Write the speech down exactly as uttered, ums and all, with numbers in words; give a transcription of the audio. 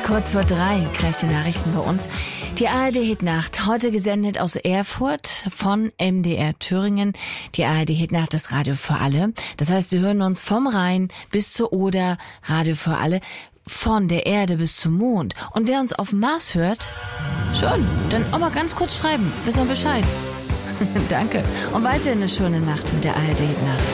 Kurz vor drei gleich die Nachrichten bei uns. Die A R D-Hitnacht, heute gesendet aus Erfurt von M D R Thüringen. Die A R D-Hitnacht, das Radio für alle. Das heißt, Sie hören uns vom Rhein bis zur Oder, Radio für alle, von der Erde bis zum Mond. Und wer uns auf dem Mars hört, schön, dann auch mal ganz kurz schreiben, wissen wir Bescheid. Danke. Und weiter eine schöne Nacht mit der A R D-Hitnacht.